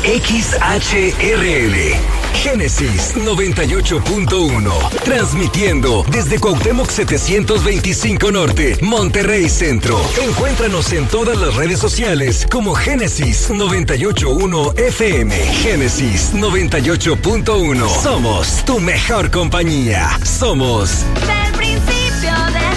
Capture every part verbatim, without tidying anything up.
X H R L, Génesis noventa y ocho punto uno, transmitiendo desde Cuauhtémoc setecientos veinticinco Norte, Monterrey Centro. Encuéntranos en todas las redes sociales como Génesis noventa y ocho punto uno F M. Génesis noventa y ocho punto uno. Somos tu mejor compañía. Somos del principio de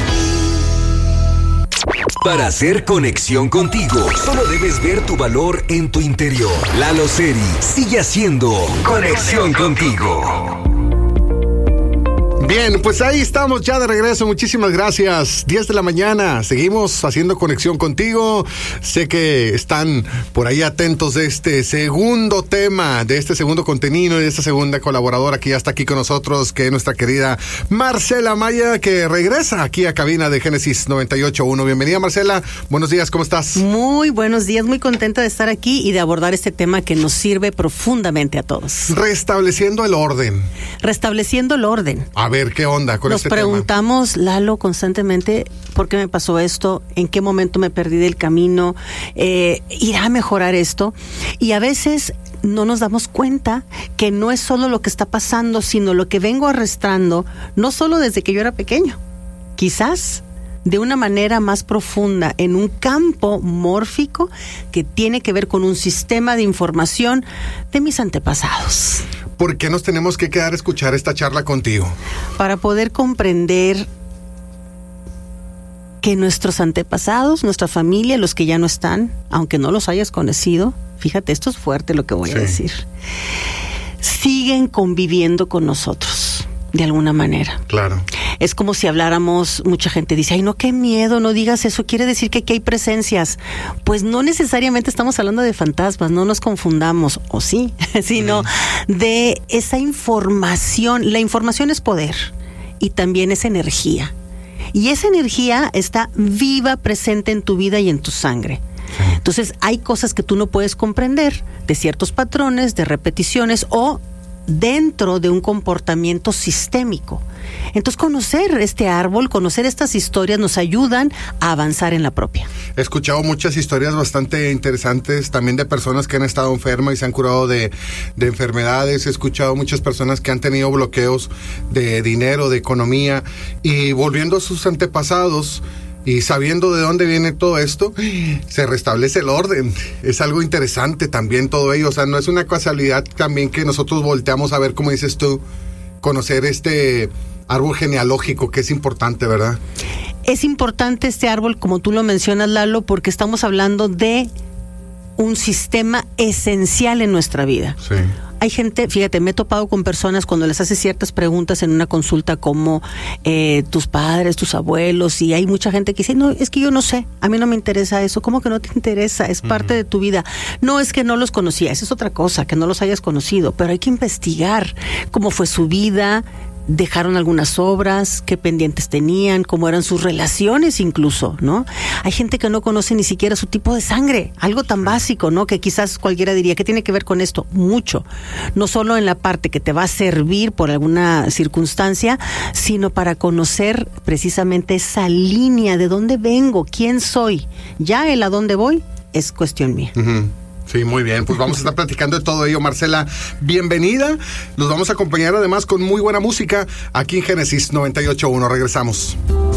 Para hacer conexión contigo, solo debes ver tu valor en tu interior. Lalo Seri sigue haciendo conexión contigo. Bien, pues ahí estamos ya de regreso. Muchísimas gracias. diez de la mañana. Seguimos haciendo conexión contigo. Sé que están por ahí atentos de este segundo tema, de este segundo contenido y de esta segunda colaboradora que ya está aquí con nosotros, que es nuestra querida Marcela Maya, que regresa aquí a cabina de Génesis noventa y ocho punto uno. Bienvenida, Marcela. Buenos días, ¿cómo estás? Muy buenos días. Muy contenta de estar aquí y de abordar este tema que nos sirve profundamente a todos. Restableciendo el orden. Restableciendo el orden. A ver, ¿qué onda con Nos este preguntamos, tema? Lalo, constantemente, ¿por qué me pasó esto? ¿En qué momento me perdí del camino? Eh, ¿Irá a mejorar esto? Y a veces no nos damos cuenta que no es solo lo que está pasando, sino lo que vengo arrastrando, no solo desde que yo era pequeño, quizás de una manera más profunda, en un campo mórfico que tiene que ver con un sistema de información de mis antepasados. ¿Por qué nos tenemos que quedar a escuchar esta charla contigo? Para poder comprender que nuestros antepasados, nuestra familia, los que ya no están, aunque no los hayas conocido, fíjate, esto es fuerte lo que voy sí. a decir, siguen conviviendo con nosotros, de alguna manera. Claro. Es como si habláramos, mucha gente dice, ay no, qué miedo, no digas eso, quiere decir que aquí hay presencias. Pues no necesariamente estamos hablando de fantasmas, no nos confundamos, o sí, sino mm. de esa información. La información es poder y también es energía. Y esa energía está viva, presente en tu vida y en tu sangre. Sí. Entonces hay cosas que tú no puedes comprender, de ciertos patrones, de repeticiones o dentro de un comportamiento sistémico. Entonces conocer este árbol, conocer estas historias nos ayudan a avanzar en la propia. He escuchado muchas historias bastante interesantes también de personas que han estado enfermas y se han curado de, de enfermedades. He escuchado muchas personas que han tenido bloqueos de dinero, de economía, y volviendo a sus antepasados y sabiendo de dónde viene todo esto, se restablece el orden. Es algo interesante también todo ello. O sea, no es una casualidad también que nosotros volteamos a ver, como dices tú, conocer este árbol genealógico, que es importante, ¿verdad? Es importante este árbol, como tú lo mencionas, Lalo, porque estamos hablando de un sistema esencial en nuestra vida. Sí. Hay gente, fíjate, me he topado con personas cuando les haces ciertas preguntas en una consulta como eh, tus padres, tus abuelos, y hay mucha gente que dice, no, es que yo no sé, a mí no me interesa eso. ¿Cómo que no te interesa? Es parte uh-huh. de tu vida. No, es que no los conocía, esa es otra cosa, que no los hayas conocido, pero hay que investigar cómo fue su vida, dejaron algunas obras, qué pendientes tenían, cómo eran sus relaciones incluso, ¿no? Hay gente que no conoce ni siquiera su tipo de sangre, algo tan básico, ¿no? Que quizás cualquiera diría, ¿qué tiene que ver con esto? Mucho. No solo en la parte que te va a servir por alguna circunstancia, sino para conocer precisamente esa línea de dónde vengo, quién soy. Ya el a dónde voy es cuestión mía. Uh-huh. Sí, muy bien, pues vamos a estar platicando de todo ello. Marcela, bienvenida. Los vamos a acompañar además con muy buena música aquí en Génesis noventa y ocho punto uno. Regresamos.